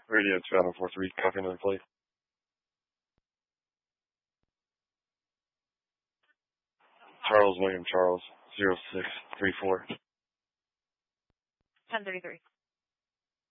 Radio 2043, copy another plate. Charles William Charles, 0634. 1033.